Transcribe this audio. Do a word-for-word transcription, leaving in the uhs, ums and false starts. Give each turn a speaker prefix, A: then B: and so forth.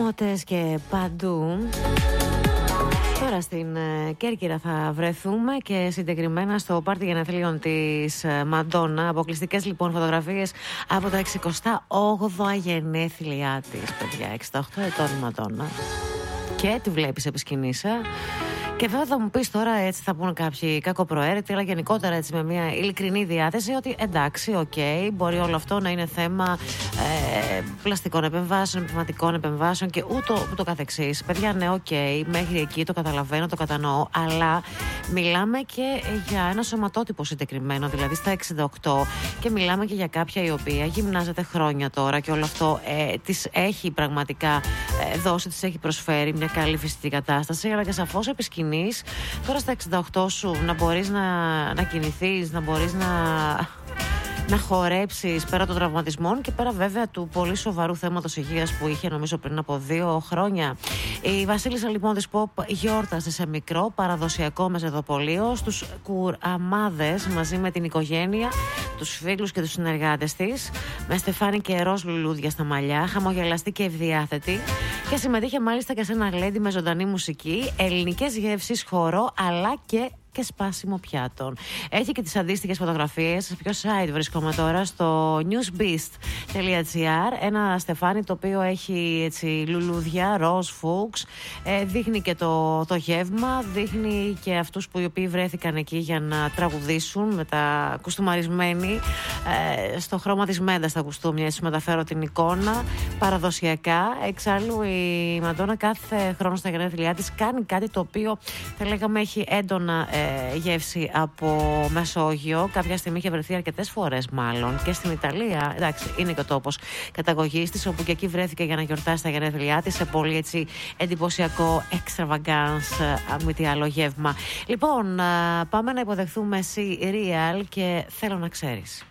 A: μότες και παντού. Τώρα στην ε, Κέρκυρα θα βρεθούμε και συγκεκριμένα στο πάρτι γενεθλίων της ε, Μαντόνα. Αποκλειστικές λοιπόν φωτογραφίες από τα εξηκοστά όγδοα γενέθλιά της, παιδιά. εξήντα οκτώ ετών η Μαντόνα. Και τη βλέπεις επί σκηνής, ε? Και βέβαια θα μου πεις τώρα, έτσι θα πούνε κάποιοι κακοπροαίρετοι, αλλά γενικότερα έτσι με μια ειλικρινή διάθεση, ότι εντάξει, οκ, okay, μπορεί όλο αυτό να είναι θέμα ε, πλαστικών επεμβάσεων, επιβατικών επεμβάσεων και ούτω, ούτω καθεξής. Παιδιά, ναι, οκ, okay, μέχρι εκεί το καταλαβαίνω, το κατανοώ, αλλά μιλάμε και για ένα σωματότυπο συγκεκριμένο, δηλαδή στα εξήντα οκτώ, και μιλάμε και για κάποια η οποία γυμνάζεται χρόνια τώρα και όλο αυτό ε, της έχει πραγματικά ε, δώσει, της έχει προσφέρει μια καλή φυσική κατάσταση, αλλά και σαφώς επί σκηνής. Τώρα στα εξήντα οκτώ σου να μπορείς να, να κινηθείς, να μπορείς να, να χορέψεις πέρα των τραυματισμών και πέρα βέβαια του πολύ σοβαρού θέματος υγείας που είχε νομίζω πριν από δύο χρόνια. Η Βασίλισσα λοιπόν της Pop γιόρτασε σε μικρό παραδοσιακό μεζεδοπολείο στους Κουραμάδες μαζί με την οικογένεια, τους φίλους και τους συνεργάτες της, με στεφάνι και ροζ λουλούδια στα μαλλιά, χαμογελαστή και ευδιάθετη, και συμμετείχε μάλιστα και σε ένα γλέντι με ζωντανή μουσική, ελληνικές γεύσεις, χορό αλλά και και σπάσιμο πιάτων. Έχει και τις αντίστοιχες φωτογραφίες. Σε ποιο site βρίσκομαι τώρα? Στο newsbeast.gr. Ένα στεφάνι το οποίο έχει έτσι λουλούδια, ροζ, φούξ. Ε, δείχνει και το, το γεύμα. Δείχνει και αυτούς που οι οποίοι βρέθηκαν εκεί για να τραγουδήσουν με τα κουστούμαρισμένοι ε, στο χρώμα της μέντα τα κουστούμια. Έτσι μεταφέρω την εικόνα. Παραδοσιακά. Εξάλλου η Μαντόνα κάθε χρόνο στα γενέθλιά της κάνει κάτι το οποίο θα λέγαμε έχει έντονα ε, γεύση από Μεσόγειο. Κάποια στιγμή είχε βρεθεί αρκετές φορές μάλλον και στην Ιταλία. Εντάξει, είναι και ο τόπος καταγωγής της, όπου και εκεί βρέθηκε για να γιορτάσει τα γενέθλιά της σε πολύ έτσι εντυπωσιακό extravagance, αν μη τι άλλο γεύμα. Λοιπόν, πάμε να υποδεχθούμε εσύ Real και θέλω να ξέρεις.